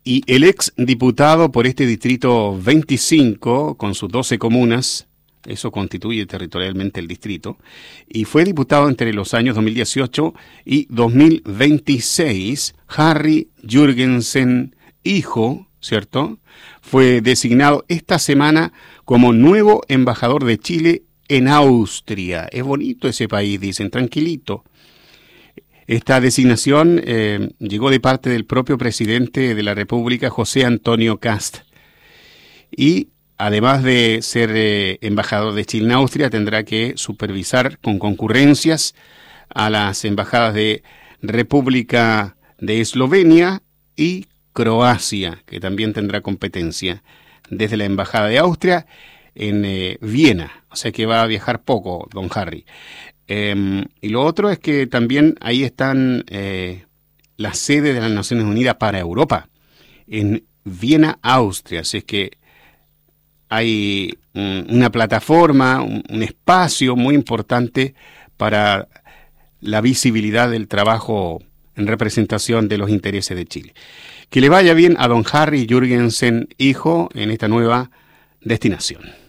Y el ex diputado por este distrito 25, con sus 12 comunas, eso constituye territorialmente el distrito, y fue diputado entre los años 2018 y 2026, Harry Jürgensen, hijo, ¿cierto?, fue designado esta semana como nuevo embajador de Chile en Austria. Es bonito ese país, dicen, tranquilito. Esta designación llegó de parte del propio presidente de la República, José Antonio Kast. Y además de ser embajador de Chile en Austria, tendrá que supervisar con concurrencias a las embajadas de República de Eslovenia y Croacia, que también tendrá competencia desde la embajada de Austria en Viena. O sea que va a viajar poco, don Harry. Y lo otro es que también ahí están la sede de las Naciones Unidas para Europa, en Viena, Austria. Así es que hay una plataforma, un espacio muy importante para la visibilidad del trabajo en representación de los intereses de Chile. Que le vaya bien a don Harry Jürgensen, hijo, en esta nueva destinación.